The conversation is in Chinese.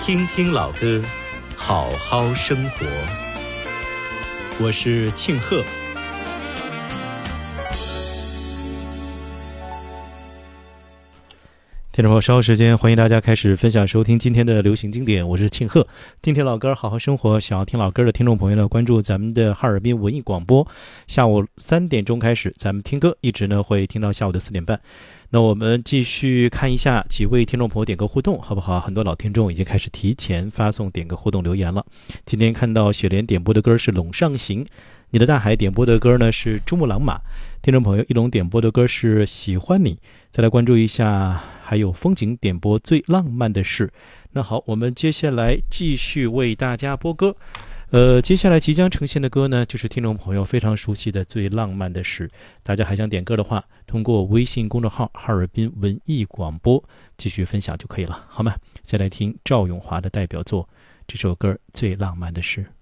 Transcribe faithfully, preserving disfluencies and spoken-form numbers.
听听老歌，好好生活。我是庆贺。 听众朋友，稍后时间欢迎大家开始分享收听今天的流行经典，我是庆贺。听听老歌好好生活，想要听老歌的听众朋友呢，关注咱们的哈尔滨文艺广播，下午三点钟开始咱们听歌，一直呢会听到下午的四点半。那我们继续看一下几位听众朋友点歌互动好不好？很多老听众已经开始提前发送点歌互动留言了。今天看到雪莲点播的歌是陇上行，你的大海点播的歌呢是珠穆朗玛，听众朋友一龙点播的歌是喜欢你。再来关注一下还有风景点播最浪漫的事。那好，我们接下来继续为大家播歌。呃，接下来即将呈现的歌呢，就是听众朋友非常熟悉的最浪漫的事。大家还想点歌的话，通过微信公众号哈尔滨文艺广播继续分享就可以了，好吗？再来听赵咏华的代表作，这首歌最浪漫的事。